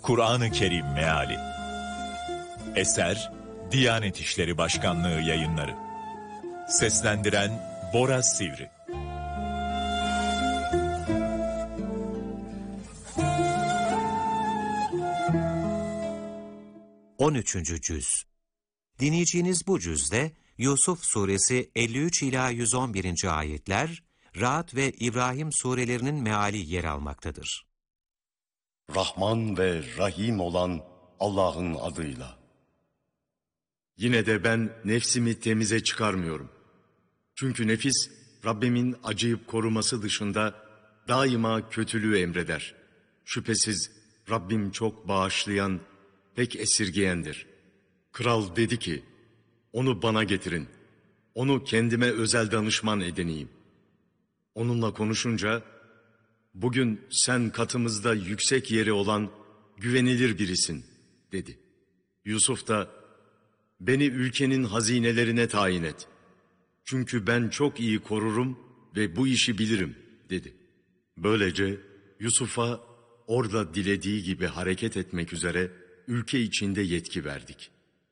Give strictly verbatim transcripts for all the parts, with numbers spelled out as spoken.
Kur'an-ı Kerim Meali. Eser Diyanet İşleri Başkanlığı Yayınları. Seslendiren Bora Sivri. on üçüncü Cüz. Dinleyeceğiniz bu cüzde Yusuf Suresi elli üç ila yüz on birinci ayetler, Ra'd ve İbrahim surelerinin meali yer almaktadır. Rahman ve Rahim olan Allah'ın adıyla. Yine de ben nefsimi temize çıkarmıyorum. Çünkü nefis, Rabbimin acıyıp koruması dışında daima kötülüğü emreder. Şüphesiz Rabbim çok bağışlayan, pek esirgeyendir. Kral dedi ki, onu bana getirin, onu kendime özel danışman edineyim. Onunla konuşunca, bugün sen katımızda yüksek yeri olan güvenilir birisin, dedi. Yusuf da, beni ülkenin hazinelerine tayin et. Çünkü ben çok iyi korurum ve bu işi bilirim, dedi. Böylece Yusuf'a orada dilediği gibi hareket etmek üzere ülke içinde yetki verdik.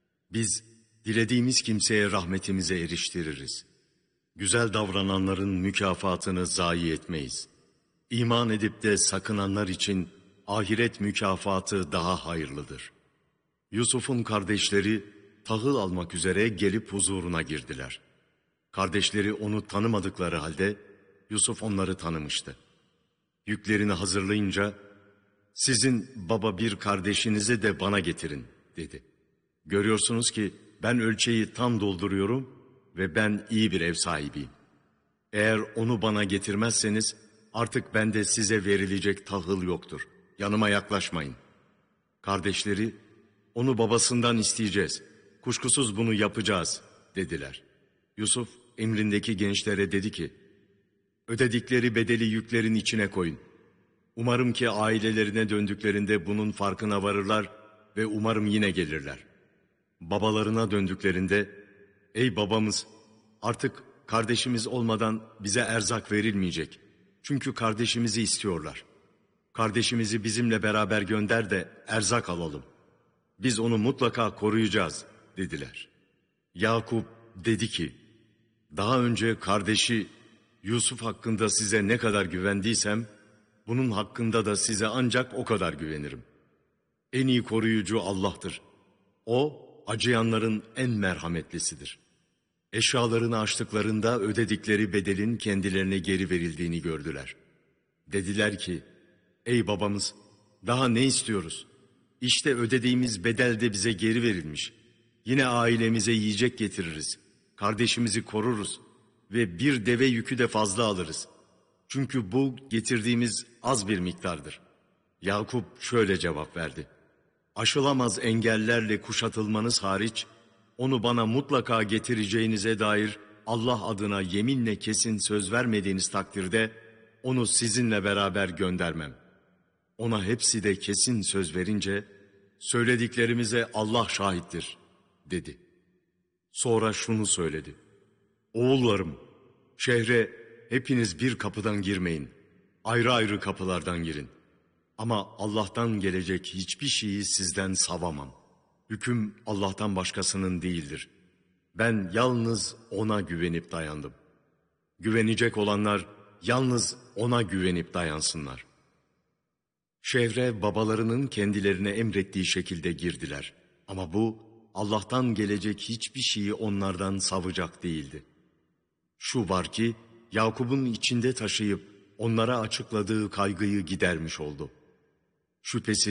Biz dilediğimiz kimseye rahmetimize eriştiririz. Güzel davrananların mükafatını zayi etmeyiz. İman edip de sakınanlar için ahiret mükafatı daha hayırlıdır. Yusuf'un kardeşleri tahıl almak üzere gelip huzuruna girdiler. Kardeşleri onu tanımadıkları halde Yusuf onları tanımıştı. Yüklerini hazırlayınca, sizin baba bir kardeşinizi de bana getirin, dedi. Görüyorsunuz ki ben ölçeği tam dolduruyorum ve ben iyi bir ev sahibiyim. Eğer onu bana getirmezseniz artık bende size verilecek tahıl yoktur. Yanıma yaklaşmayın. Kardeşleri, onu babasından isteyeceğiz. Kuşkusuz bunu yapacağız, dediler. Yusuf emrindeki gençlere dedi ki, ödedikleri bedeli yüklerin içine koyun. Umarım ki ailelerine döndüklerinde bunun farkına varırlar ve umarım yine gelirler. Babalarına döndüklerinde, ey babamız, artık kardeşimiz olmadan bize erzak verilmeyecek. Çünkü kardeşimizi istiyorlar. Kardeşimizi bizimle beraber gönder de erzak alalım. Biz onu mutlaka koruyacağız, dediler. Yakup dedi ki, daha önce kardeşi Yusuf hakkında size ne kadar güvendiysem, bunun hakkında da size ancak o kadar güvenirim. En iyi koruyucu Allah'tır. O, acıyanların en merhametlisidir. Eşyalarını açtıklarında ödedikleri bedelin kendilerine geri verildiğini gördüler. Dediler ki, ey babamız, daha ne istiyoruz? İşte ödediğimiz bedel de bize geri verilmiş. Yine ailemize yiyecek getiririz. Kardeşimizi koruruz ve bir deve yükü de fazla alırız. Çünkü bu getirdiğimiz az bir miktardır. Yakup şöyle cevap verdi. Aşılamaz engellerle kuşatılmanız hariç, onu bana mutlaka getireceğinize dair Allah adına yeminle kesin söz vermediğiniz takdirde, onu sizinle beraber göndermem. Ona hepsi de kesin söz verince, söylediklerimize Allah şahittir, dedi. Sonra şunu söyledi. Oğullarım, şehre hepiniz bir kapıdan girmeyin. Ayrı ayrı kapılardan girin. Ama Allah'tan gelecek hiçbir şeyi sizden savamam. Hüküm Allah'tan başkasının değildir. Ben yalnız O'na güvenip dayandım. Güvenecek olanlar yalnız O'na güvenip dayansınlar. Şehre babalarının kendilerine emrettiği şekilde girdiler. Ama bu Allah'tan gelecek hiçbir şeyi onlardan savacak değildi. Şu var ki Yakup'un içinde taşıyıp onlara açıkladığı kaygıyı gidermiş oldu. Şüphesiz